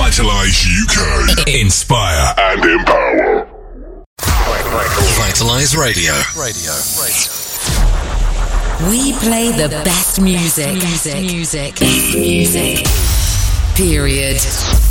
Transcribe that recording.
Vitalize UK. Inspire and empower. Vitalize Radio. We play the best music. Period.